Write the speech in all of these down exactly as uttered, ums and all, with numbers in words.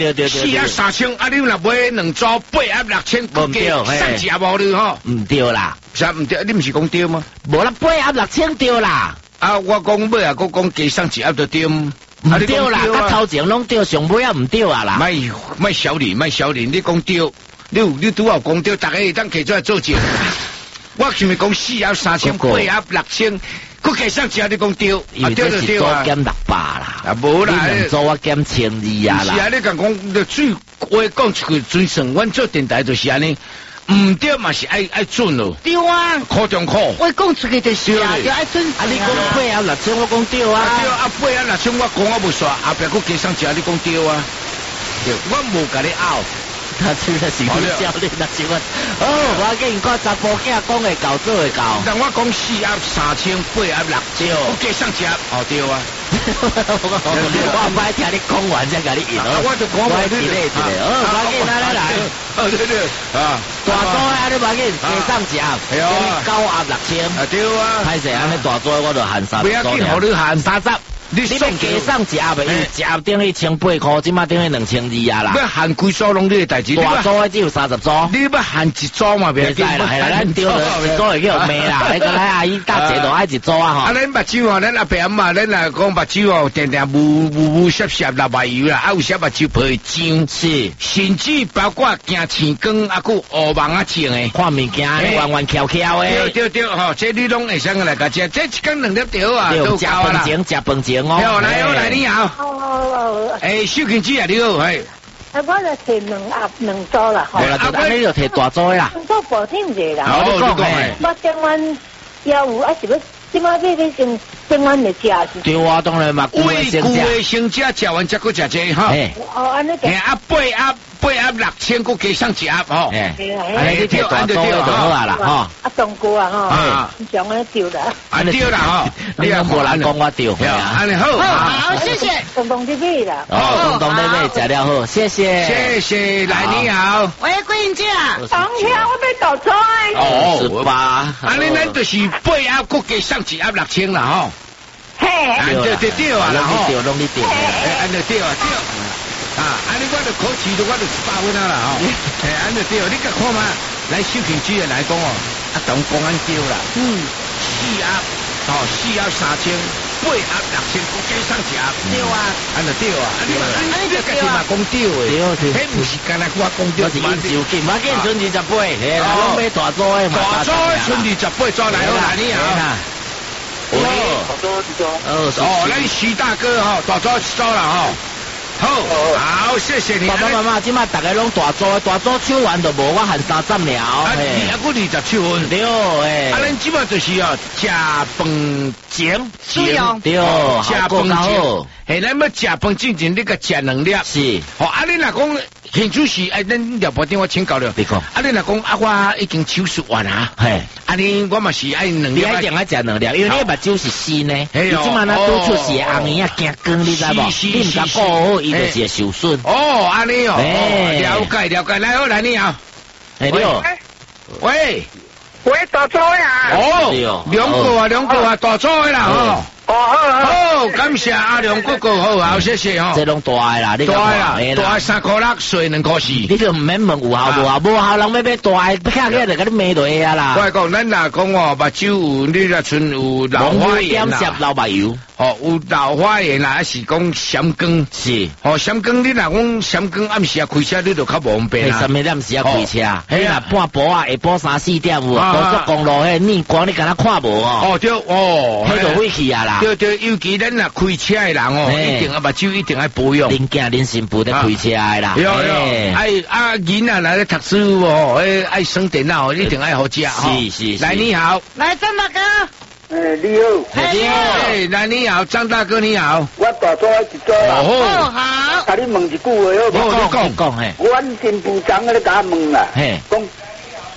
对对对， 四盒三千，啊，你若买两组八盒六千， 唔对， 送一盒无你吼？ 唔对啦， 啥唔对？你唔是讲对吗？ 无啦，八盒六千对啦。 啊，我讲买啊，我讲加送一盒就对。唔对啦，甲头前拢对，上尾啊唔对啊啦。 卖卖小李，卖小李，你讲对，你有你拄好讲对，大家会当摕出来做证。我是咪讲四盒三千，八盒六千？佢加上只你講掉， 因為這是做減六百啦， 啊無啦， 你兩做我減千二啊啦。 是啊，你講講最話講出去準算，阮做電台就是安尼，唔對嘛是愛愛準咯。 對啊， 苦中苦。 我講出去就是啊，要愛準。啊，你講八盒六千，我講對啊。 對啊，八盒六千我講我無煞，後壁佢加上只你講對啊。對，我無甲你拗。 他真係是佢教練啊，請問，哦，我見看查甫囝講會教做會教。 但我講四盒三千，八盒六千，我加上只，哦對啊。 我唔愛聽你講完才甲你贏哦。 我就講我一個一個，哦，我見來來來， 哦對對，啊， 大組啊，你唔要緊，加上只，給你九盒六千。 啊對啊。 歹勢安尼大組我就限三十。 不要緊，好你限三十。你要加送一盒袂？一盒等於千八塊，即馬等於兩千二啊啦。 要限幾組攏你嘅代志。 大組只有三十組。 你要限一組嘛？袂使啦，係啦，咱丟咗一組會叫咩啦？你個咱阿姨搭姐都愛一組啊吼。 啊，咱目睭哦，咱阿伯阿媽，咱來講目睭哦，定定霧霧霧濕濕流麻油啦，啊有些目睭皮漿，是，甚至包括行青光啊，佮烏網啊種誒， 看物件彎彎翹翹誒。 對對對，吼，這你攏會使來甲食，這一工兩粒條啊， 都夠啦。食飯前，食飯前哦。 好，來好來，你好。 好好好。 誒，小娟姐啊，你好，係。 啊，我就摕兩盒兩組啦，吼。 係啦，咁你就摕大組啦。 我保聽者啦。 好，你講誒。 我整碗也有，啊是要即馬買買先整碗嚟食。 對啊，當然嘛，舊嘅先食。 舊嘅先食，食完再佫食這哈。 哦，安尼。誒， 啊八盒八盒六千，佫加上一盒吼。 誒，安尼你摕大組就好啊啦，吼。 啊，冬菇啊，吼。啊。上安尼丟啦。 啊丟啦，吼。 你又無人講我丟，係啊。 安尼好。 好，謝謝。東東啲咩啦？ 哦，東東啲咩食了好，謝謝。 謝謝，來你好。 喂，貴人姐。 當天我要倒菜。 哦， 十八。 安尼咱就是八盒，佫加上一盒六千啦，吼。 嘿。 對對對啊，啦吼。 攏你丟，攏你丟。 誒，安尼對啊，對。啊，安尼我就考試到我就一百分啊啦，吼。誒，安尼對，你甲看嘛，咱小群主任來講哦，啊，當公安叫啦。嗯。四盒，哦，四盒三千，八盒六千，佫加上一盒。對啊。安尼對啊，安尼嘛，安尼就家己嘛講對誒。對對。迄唔是干那我講對。 我是應酬金，我見剩二十八，係啦，攏買大組誒嘛。 大組剩二十八組來好啦，你好。 哦。 哦。哦，咱徐大哥吼，大組一組啦吼。好，好，謝謝你。 爸爸媽媽，即馬大家攏大組，大組搶完就無，我限三十了。 啊，你啊，我二十七分。 對，誒。 啊，咱即馬就是哦，食飯前， 前，對， 食飯前，係咱要食飯之前，你個食兩粒。是。好，啊，你若講現主是，哎，咱聊半天我請教了。你講。啊，你若講啊，我已經手術完啊。係。啊，你我嘛是愛兩粒。你一定愛食兩粒，因為你目睭是新的。係哦。即馬咱拄出是紅眼啊，驚光，你知無？你唔敢顧好。伊就是受損。哦，安尼哦，了解了解，來好來你好。哎，你好。喂。 喂，大組啊。 哦，兩個啊，兩個啊，大組啦，哦。哦，好，好，感謝阿良哥哥，好好，謝謝哦。 這攏大啦，你講大啦，大三塊六，細兩塊四。 你就唔免問有效無效，無效人要買大，不看起來就給你買落去啊啦。 我講，咱若講哦，目睭有你若剩有老花眼啦。 點攝老白油。哦， 有老花眼啦，還是講閃光？是。哦，閃光，你若講閃光暗時啊開車，你就較無方便啦。 什麼暗時啊開車？你若半晡啊，下晡三四點有，高速公路迄逆光你敢若看無哦？哦，對，哦，迄就毀去啊啦。 對對，尤其咱若開車的人哦，一定啊目睭一定愛保養。恁囝恁新婦咧開車的啦。有有，愛啊囡仔來咧讀書哦，誒愛耍電腦，一定愛好食哦。是是是。來你好。 來張大哥。 誒，你好。 你好。誒，來你好，張大哥你好。 我大組一組啦。 哦好。 甲你問一句話好無？ 你講講嘿。 阮新婦長咧甲我問啦。嘿。講。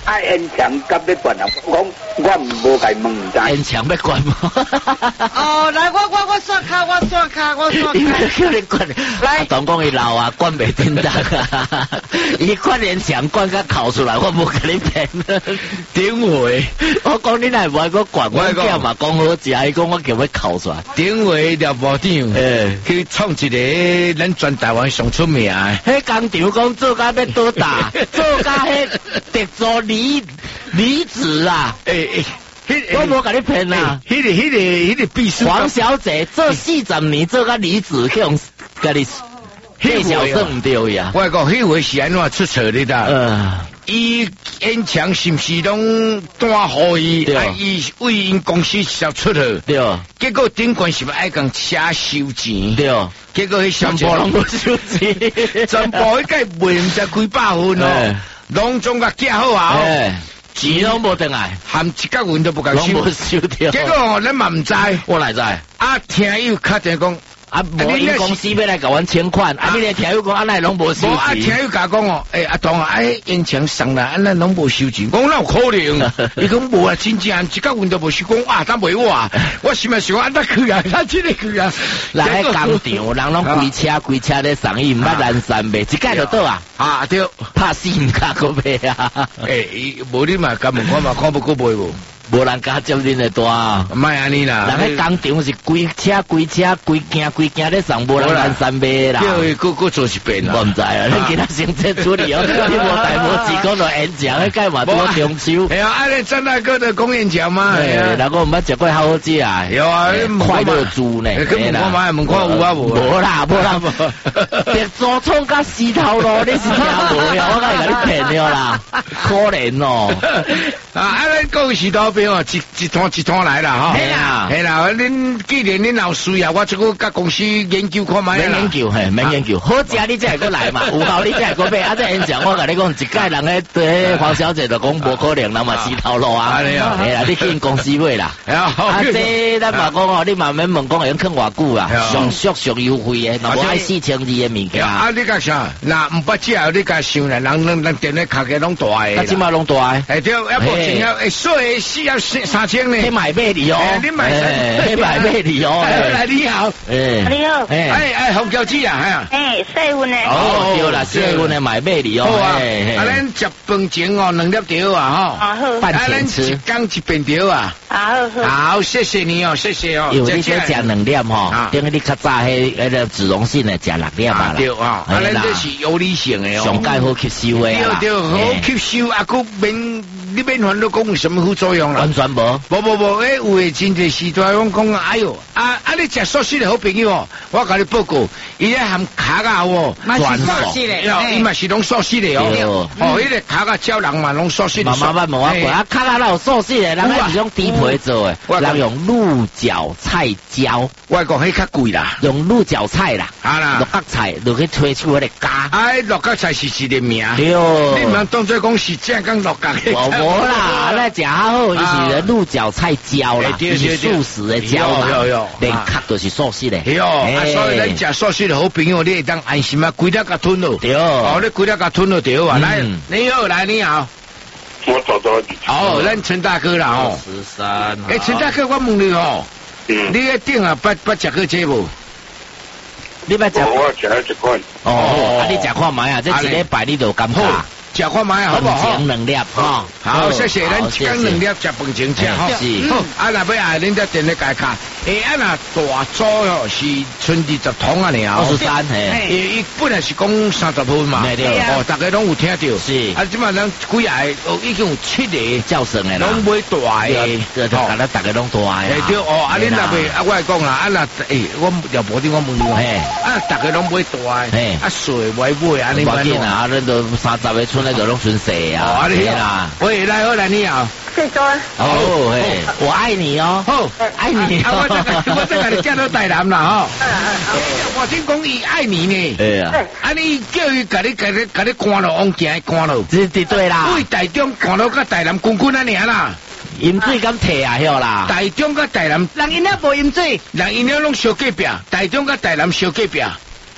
爱烟墙甲要管啊，我讲我无甲问唔知。 烟墙要管吗？ 哦，来，我我我刷卡，我刷卡，我刷卡。 叫你管，来，总讲伊老啊，管袂叮当啊，伊管烟墙管甲哭出来，我无甲你骗。 顶回， 我讲你乃无爱我管，我叫嘛讲好食，伊讲我叫要哭出来。 顶回廖部长，诶，去创一个咱全台湾上出名诶。 迄工厂讲做甲要多大，做甲迄特助离离职啊！诶诶，我无甲你骗啦。 迄个迄个迄个秘书黄小姐做四十年做甲离职，去用甲你介绍算唔对呀？ 我讲迄回是安怎出错的啦？ 呃， 伊烟墙是毋是拢单互伊？啊，伊为因公司销出去。 对。 结果顶关是爱讲写收钱。 对。 结果迄小姐全部拢无收钱， 全部迄个卖毋知几百分哦，拢总甲寄好啊。 钱拢无得来， 含一角银都不敢收， 拢无收掉。 结果咱嘛唔知， 我来知。 啊，听友敲电讲， 啊，无因公司要来甲阮请款，啊，你来听友讲，安尼拢无收钱。 啊，听友甲讲哦，诶，阿东啊，哎，烟墙送来，安尼拢无收钱，讲哪有可能？伊讲无啊，真正一角银都无收，讲啊，当袂我啊，我心内想安怎去啊，他真诶去啊。 来工厂，人拢规车规车咧送伊，毋捌难散卖，一届就倒啊。 啊对， 拍死毋卡个卖啊！ 诶，无你嘛，敢问看嘛，看不过卖无？ 无人敢接恁的单啊！ 莫安尼啦， 人喺工厂是规车规车规件规件咧送，无人难散卖啦。 叫伊个个做一遍啦， 我毋知啊，你今仔先这处理哦，你无代无志讲到演讲，迄届嘛多中秋。 哎呀，安尼张大哥的公演奖嘛， 哎，那个毋捌食过好好食啊。 有啊， 快乐猪呢？ 根本我买问看有啊无？ 无啦，无啦，别做创甲石头路，你是听无呀？我甲你甲你骗了啦，可怜哦。 啊，安尼讲石头边哦，一一摊一摊来啦，哈。 系啦， 系啦，恁既然恁有需要，我即个甲公司研究看卖啦。 免研究，嘿，免研究，好食你才会过来嘛，有效你才会过买。啊，这演讲我甲你讲，一届人咧对黄小姐就讲无可能，人嘛石头路啊。系啦，你去公司买啦。啊，这咱嘛讲哦，你嘛免问讲会用坑偌久啊，上俗上优惠诶，若无爱四千二诶物件。 啊，你讲啥？那毋捌食，你甲想啦，人人人店咧卡个拢大诶。 啊，即嘛拢大诶。 哎对，要不钱要诶，所以需要三千呢。 去买买你哦， 你买三， 去买买你哦。 来你好， 哎，你好， 哎哎，红椒鸡啊， 哎，细份诶。 哦，对啦，细份诶买买你哦。 好啊，啊，咱食饭前哦，两粒条啊，吼。 啊好。 饭前吃。 一缸一便条啊。 好好。 好，谢谢你哦，谢谢哦。 因为你先食两粒吼，等于你较早迄迄个脂溶性诶食六粒啊啦。 对啊，啊，咱这是有理性诶哦。 上盖好吸收诶啦。 对对，好吸收，啊，佮免你免烦恼讲有什么副作用啦。 完全无。 无无无，诶，有诶真侪时代讲讲，哎哟，啊啊，你食素食诶好朋友哦，我甲你报告，伊咧含卡啊哦， 全素食诶， 伊嘛是拢素食诶哦。哦，迄个卡啊照人嘛拢素食。 妈妈捌问我过，啊，卡啊哪有素食诶？人家是用低皮做诶，人用鹿角菜椒。 我讲迄较贵啦， 用鹿角菜啦， 啊啦， 鹿角菜落去推出迄个加。 哎，鹿角菜是一个名。 对。 你唔当做讲是正讲鹿角。 无啦，那食较好，伊是鹿角菜椒啦，伊是素食的椒嘛，连壳都是素食的。 哟，啊，所以咱食素食的好朋友，你会当安心啊，规粒甲吞了。 对， 哦，你规粒甲吞了对啊。来，你好，来你好。 我找到。 哦，咱陈大哥啦哦。 十三。 诶，陈大哥，我问你哦，你迄顶啊，捌捌食过这无？ 你捌食？ 我食了一款。 哦，啊，你食看卖啊，这一礼拜你就感觉。 食看卖好不好？ 饭前两粒哈， 好，谢谢。咱一缸两粒食饭前食哈。 是。 好，啊，若要爱恁在店咧改卡，诶，啊那大组哦是剩二十桶啊尔。 二十三嘿。 伊伊本来是讲三十分嘛。 对对。 哦，大家拢有听到。 是。 啊，即马咱几下哦已经有七个叫声诶啦。 拢买大诶。 对对，大家大家拢大诶。 诶对哦，啊恁若袂啊，我来讲啦，啊那诶，我姚无啲我问你嘿， 啊大家拢买大诶。嘿。啊水买买啊，你买紧啊，啊恁都三十个村咧就拢剩细。 哦，啊你啦，喂，来好来你好， 谢谢。 哦，嘿，我爱你哦， 好， 爱你。 啊，我这个我这个你嫁到台南啦哈。我听讲伊爱你呢。 对啊。 啊，你叫伊甲你甲你甲你赶路往行赶路。 这对对啦。 为台中赶到到台南滚滚啊尔啦。 饮水敢摕啊，晓啦。 台中甲台南， 人因了无饮水， 人因了拢小隔壁，台中甲台南小隔壁。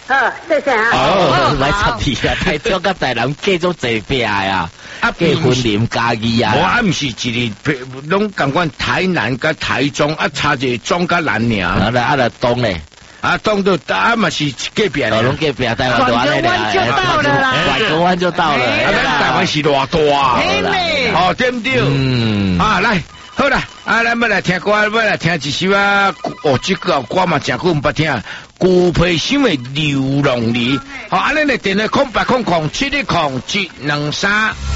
好，谢谢啊。 哦，来插题啊，台中甲台南继续坐壁呀，啊，结婚林家己啊。 我啊，唔是一个，拢感觉台南甲台中啊，差一中甲南尔。 啊，来啊来东嘞。 啊，东都啊嘛是隔壁哦，拢隔壁，台湾就到了啦， 拐个弯就到了。 啊，咱台湾是偌大，哦，对不对？嗯，啊，来，好啦，啊，咱要来听歌，要来听一首啊，哦，这个歌嘛，真久唔捌听，古皮箱的流浪里，好，安尼来电话空八空空七一空七两三。